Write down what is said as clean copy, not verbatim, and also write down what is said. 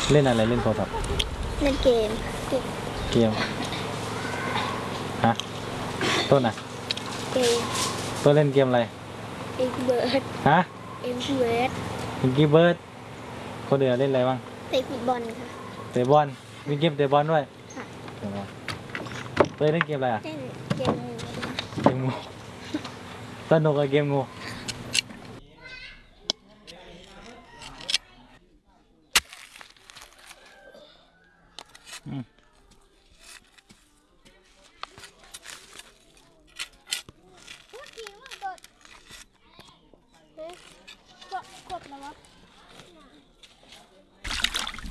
เล่นอะไรเล่นโทรศัพท์เล่นเกมฮะต้นอ่ะเกมต้นเล่นเกมอะไรเอ็กเบิร์ดฮะเอ็กเบิร์ดกี้เบิร์ดคนเดียวเล่นอะไรบ้างเตะฟุตบอลค่ะเตะบอลมีเกมเตะบอลด้วยค่ะเล่นเกมอะไรอ่ะเล่นเกมงูเกมงูสนุกกับเกมงู